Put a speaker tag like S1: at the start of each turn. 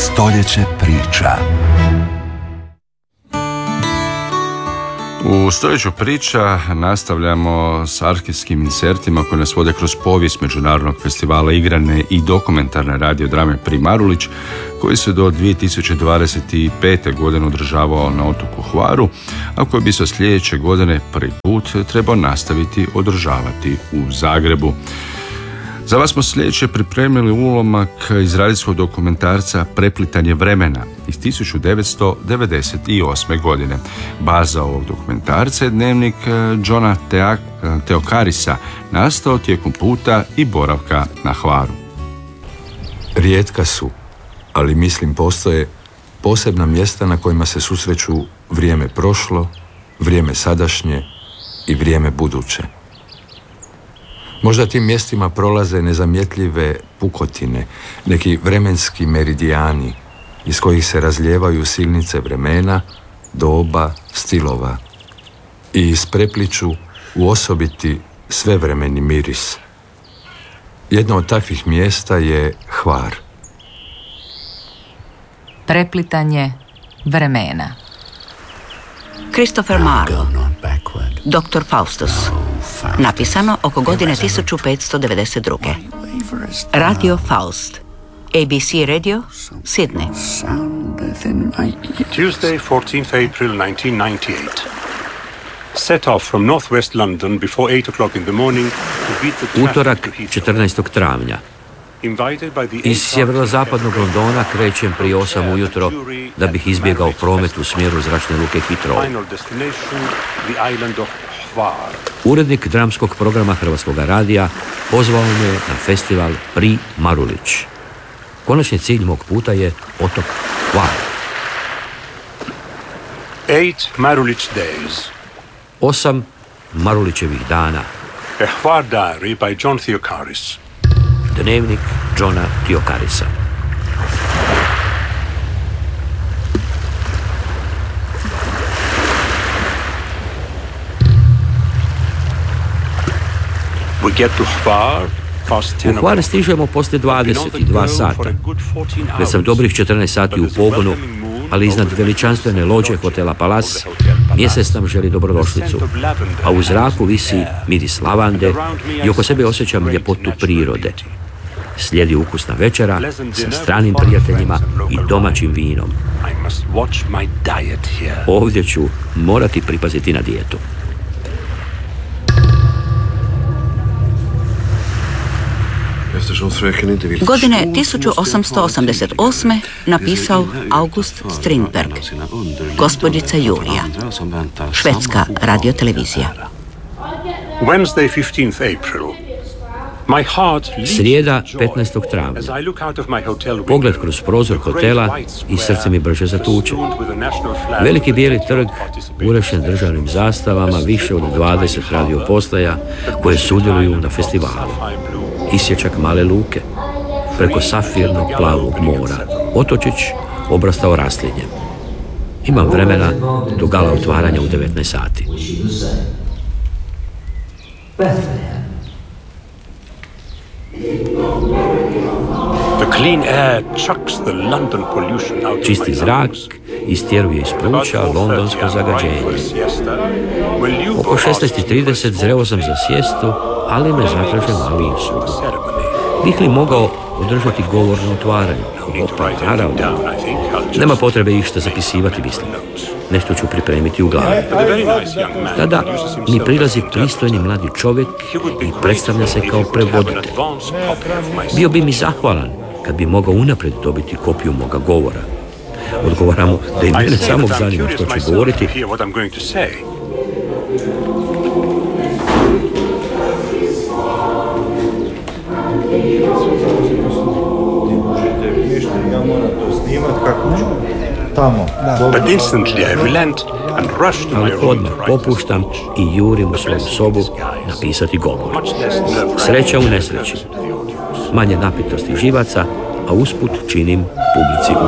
S1: Stoljeće priča.
S2: U Stoljeću priča nastavljamo s arhivskim insertima koji nas vode kroz povijest Međunarodnog festivala igrane i dokumentarne radiodrame Pri Marulić, koji se do 2025. godine održavao na otoku Hvaru, a koji bi se sljedeće godine prvi put trebao nastaviti održavati u Zagrebu. Za vas smo sljedeće pripremili ulomak iz radijskog dokumentarca Preplitanje vremena iz 1998. godine. Baza ovog dokumentarca je dnevnik Johna Teokarisa, nastao tijekom puta i boravka na Hvaru.
S3: Rijetka su, ali mislim postoje, posebna mjesta na kojima se susreću vrijeme prošlo, vrijeme sadašnje i vrijeme buduće. Možda tim mjestima prolaze nezamjetljive pukotine, neki vremenski meridijani iz kojih se razlijevaju silnice vremena, doba, stilova i isprepliču u osobiti svevremeni miris. Jedno od takvih mjesta je Hvar.
S4: Preplitanje vremena.
S5: Christopher Marlowe, Dr. Faustus. Napisano oko godine 1592. Radio Faust. ABC Radio, Sydney.
S6: Tuesday, 14th April 1998. Set off from northwest London before 8 o'clock in the morning to beat the traffic.
S7: Utorak, 14. travnja. Iz sjeverozapadnog Londona krećem prije 8 ujutro da bih izbjegao promet u smjeru zračne luke Heathrow. Urednik dramskog programa Hrvatskog radija pozvao me na festival Pri Marulić. Konačni cilj mog puta je otok Hvar. 8 Marulićevih dana.
S6: A Hvar Diary by John Theokaris.
S7: Dnevnik Johna Theokarisa.
S6: We get to Hvar past 10
S7: U Hvar stižemo poslije 22 sata. Već sam dobrih 14 sati u pogonu, ali iznad veličanstvene lođe hotela Palace mjesec nam želi dobrodošlicu, a u zraku visi miris lavande i oko sebe osjećam ljepotu prirode. Slijedi ukusna večera sa stranim prijateljima i domaćim vinom. Ovdje ću morati pripaziti na dijetu.
S5: Godine 1888. napisao August Strindberg, Gospođica Julija, švedska radiotelevizija.
S6: Wednesday, 15th April.
S7: Srijeda, 15. travnja. Pogled kroz prozor hotela i srce mi brže zatuče. Veliki bijeli trg urešen državnim zastavama, više od 20 radiopostaja koje sudjeluju na festivalu. Isječak male luke, preko safirnog plavog mora, otočić obrastao raslinjem. Imam vremena do gala otvaranja u 19 sati. Čisti zrak istjeruje iz pluća londonsko zagađenje. Oko 16:30 zreo sam za sijestu, ali me zatraže mali insult. Bih li mogao održati govor na otvaranju? Pa naravno. Nema potrebe išta zapisivati, mislim. Nešto ću pripremiti u glavi. Tada mi prilazi pristojni mladi čovjek i predstavlja se kao prevoditelj. Bio bi mi zahvalan kad bi mogao unaprijed dobiti kopiju moga govora. Odgovaram mu da i mene samog zanima što ću govoriti. Ali odmah popuštam i jurim u svoju sobu napisati govor. Sreća u nesreći. Manje napitosti živaca, a usput činim publici